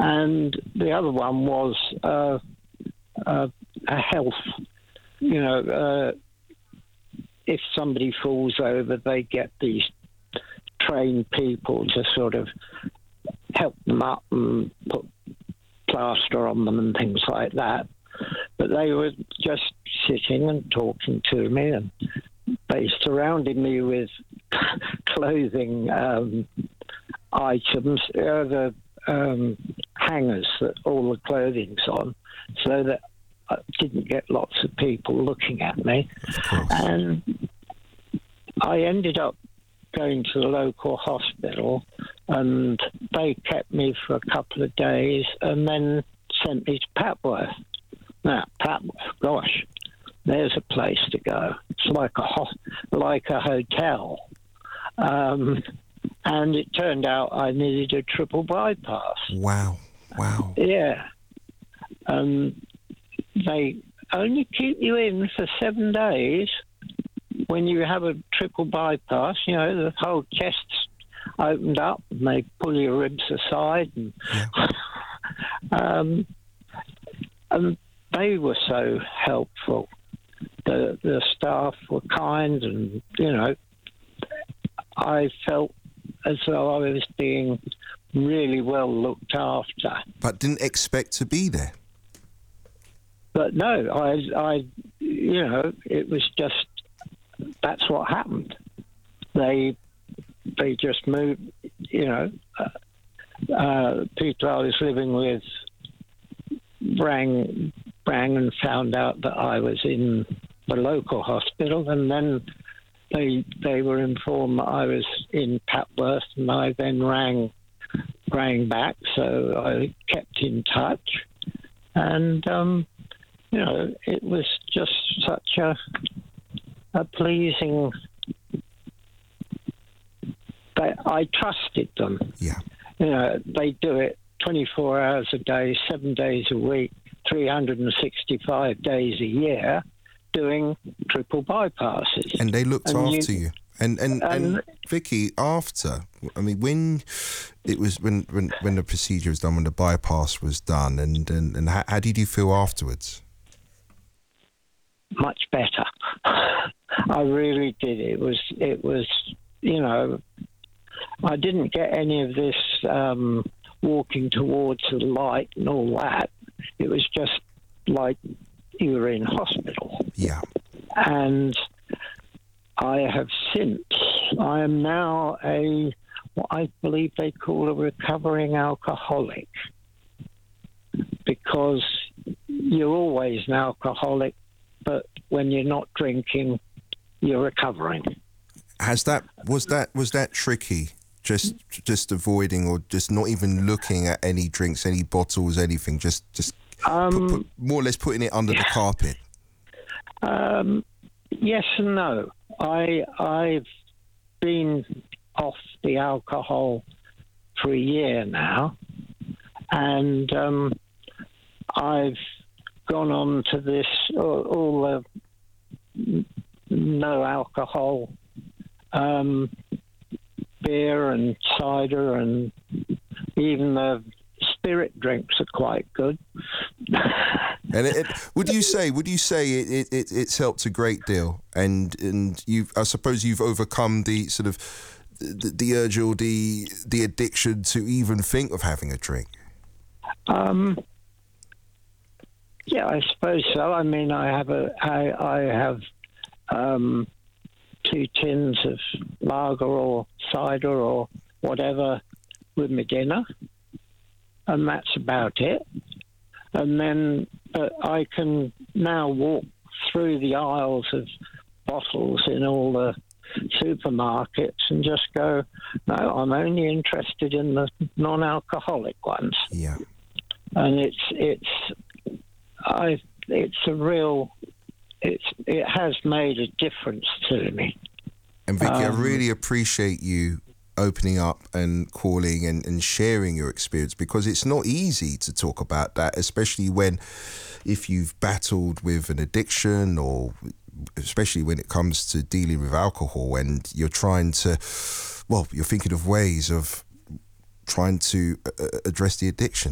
And the other one was a health. If somebody falls over, they get these trained people to sort of help them up and put plaster on them and things like that. But they were just sitting and talking to me, and they surrounded me with clothing items, the hangers that all the clothing's on, so that I didn't get lots of people looking at me. And I ended up going to the local hospital, and they kept me for a couple of days and then sent me to Papworth. Now, Papworth, gosh, there's a place to go. It's like a hotel. And it turned out I needed a triple bypass. Wow. Yeah. They only keep you in for 7 days when you have a triple bypass. The whole chest's opened up and they pull your ribs aside. And, and they were so helpful. The staff were kind, and, I felt as though I was being really well looked after. But didn't expect to be there. But no, I it was just, that's what happened. They just moved, people I was living with rang and found out that I was in the local hospital, and then they were informed that I was in Papworth, and I then rang back, so I kept in touch, and it was just such a pleasing. I trusted them. Yeah. They do it 24 hours a day, 7 days a week, 365 days a year, doing triple bypasses. And they looked after you. And Vicky, after, when it was when the procedure was done, when the bypass was done, and how did you feel afterwards? Much better. I really did. It was I didn't get any of this walking towards the light and all that. It was just like you were in hospital. Yeah. And I am now what I believe they call a recovering alcoholic, because you're always an alcoholic, but when you're not drinking, you're recovering. Was that tricky? Just avoiding, or just not even looking at any drinks, any bottles, anything. Just put, more or less putting it under the carpet. Yes and no. I've been off the alcohol for a year now, and I've gone on to this all the no alcohol beer and cider, and even the spirit drinks are quite good. And would you say it's helped a great deal, and I suppose you've overcome the sort of the urge or the addiction to even think of having a drink? Yeah, I suppose so. I mean, I have 2 tins of lager or cider or whatever with my dinner, and that's about it. And then I can now walk through the aisles of bottles in all the supermarkets and just go, no, I'm only interested in the non-alcoholic ones. Yeah. And it has made a difference to me. And Vicky, I really appreciate you opening up and calling and sharing your experience, because it's not easy to talk about that, especially if you've battled with an addiction, or especially when it comes to dealing with alcohol, and you're thinking of ways of trying to address the addiction.